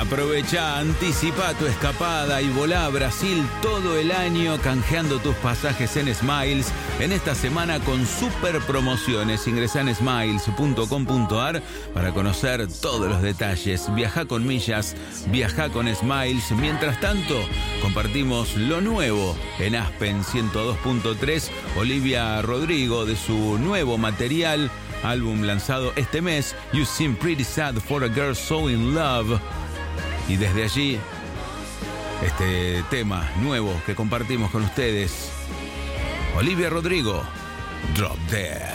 Aprovecha, anticipa tu escapada y volá a Brasil todo el año canjeando tus pasajes en Smiles en esta semana con super promociones. Ingresá en smiles.com.ar para conocer todos los detalles. Viajá con millas, viajá con Smiles. Mientras tanto, compartimos lo nuevo en Aspen 102.3. Olivia Rodrigo, de su nuevo material, álbum lanzado este mes, You Seem Pretty Sad for a Girl So In Love. Y desde allí, este tema nuevo que compartimos con ustedes, Olivia Rodrigo, Drop Dead.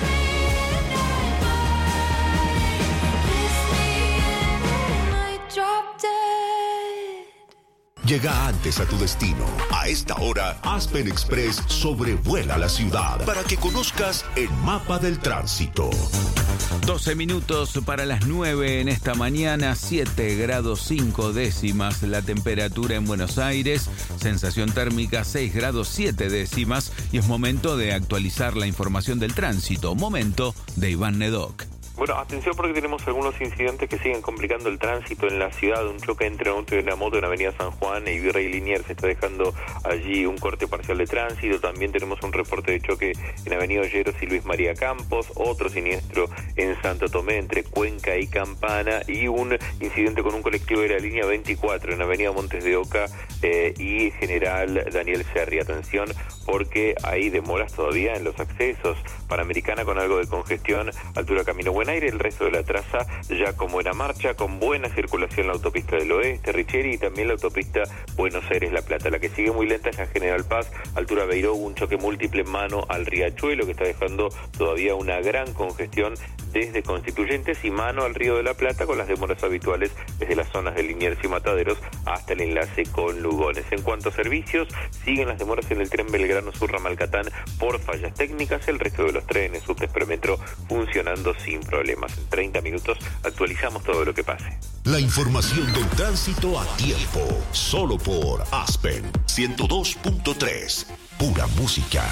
Llega antes a tu destino. A esta hora, Aspen Express sobrevuela la ciudad para que conozcas el mapa del tránsito. 12 minutos para las 9 en esta mañana, 7 grados 5 décimas la temperatura en Buenos Aires, sensación térmica 6 grados 7 décimas y es momento de actualizar la información del tránsito. Momento de Iván Nedoc. Bueno, atención porque tenemos algunos incidentes que siguen complicando el tránsito en la ciudad. Un choque entre un auto y una moto en Avenida San Juan y Virrey Liniers se está dejando allí un corte parcial de tránsito. También tenemos un reporte de choque en Avenida Olleros y Luis María Campos, otro siniestro en Santo Tomé entre Cuenca y Campana y un incidente con un colectivo de la línea 24 en Avenida Montes de Oca y General Daniel Serri. Atención porque hay demoras todavía en los accesos. Panamericana con algo de congestión, altura Camino Buen Aire, el resto de la traza ya con buena marcha, con buena circulación la autopista del Oeste, Richeri y también la autopista Buenos Aires-La Plata. La que sigue muy lenta es la General Paz, altura Beiró, un choque múltiple mano al Riachuelo que está dejando todavía una gran congestión desde Constituyentes y mano al Río de la Plata con las demoras habituales desde las zonas de Liniers y Mataderos hasta el enlace con Lugones. En cuanto a servicios, siguen las demoras en el tren Belgrano Sur-Ramalcatán por fallas técnicas, el resto de los trenes, subtes, premetro funcionando sin problemas. En 30 minutos actualizamos todo lo que pase. La información del tránsito a tiempo, solo por Aspen 102.3, pura música.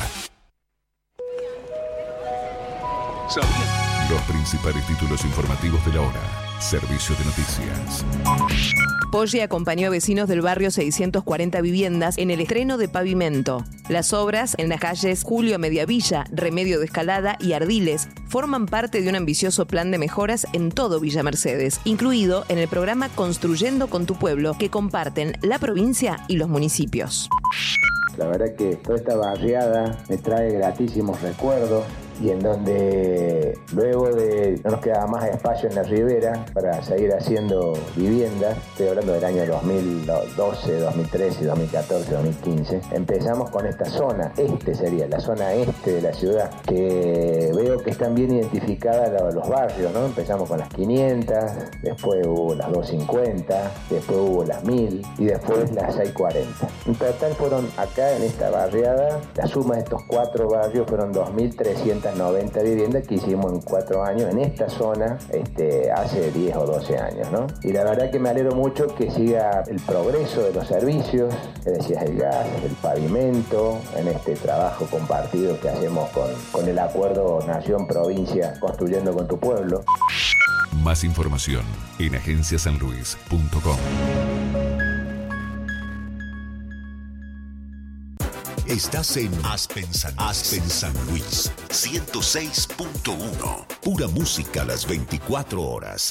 Los principales títulos informativos de la hora. Servicio de noticias. Poggi acompañó a vecinos del barrio 640 Viviendas en el estreno de pavimento. Las obras en las calles Julio Mediavilla, Remedio de Escalada y Ardiles forman parte de un ambicioso plan de mejoras en todo Villa Mercedes, incluido en el programa Construyendo con tu Pueblo, que comparten la provincia y los municipios. La verdad que toda esta barriada me trae gratísimos recuerdos y en donde luego de no nos quedaba más espacio en la ribera para seguir haciendo viviendas, estoy hablando del año 2012, 2013, 2014, 2015, empezamos con esta zona, sería la zona este de la ciudad, que veo que están bien identificadas los barrios, ¿no? Empezamos con las 500, después hubo las 250, después hubo las 1000 y después las 640. En total fueron acá en esta barriada, la suma de estos 4 barrios fueron 2.390 viviendas que hicimos en 4 años en esta zona, hace 10 o 12 años, ¿no? Y la verdad que me alegro mucho que siga el progreso de los servicios, que decías el gas, el pavimento, en este trabajo compartido que hacemos con el acuerdo Nación-Provincia Construyendo con tu Pueblo. Más información en agenciasanluis.com. Estás en Aspen San Luis 106.1. Pura música a las 24 horas.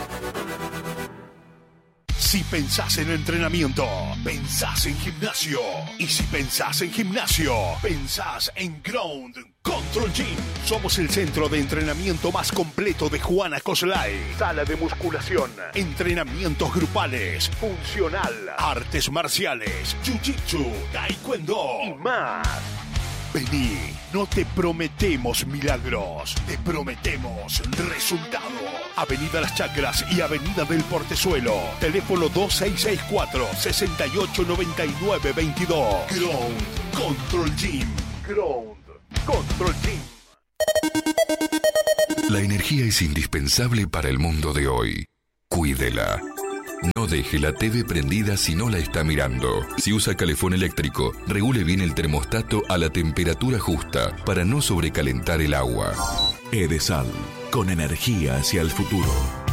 Si pensás en entrenamiento, pensás en gimnasio. Y si pensás en gimnasio, pensás en Ground Control Gym. Somos el centro de entrenamiento más completo de Juana Coslay. Sala de musculación, entrenamientos grupales, funcional, artes marciales, jiu-jitsu, taekwondo y más. Vení, no te prometemos milagros, te prometemos resultados. Avenida Las Chacras y Avenida del Portezuelo. Teléfono 2664-689922. Ground Control Gym. Ground Control Gym. La energía es indispensable para el mundo de hoy. Cuídela. No deje la TV prendida si no la está mirando. Si usa calefón eléctrico, regule bien el termostato a la temperatura justa para no sobrecalentar el agua. Edesal, con energía hacia el futuro.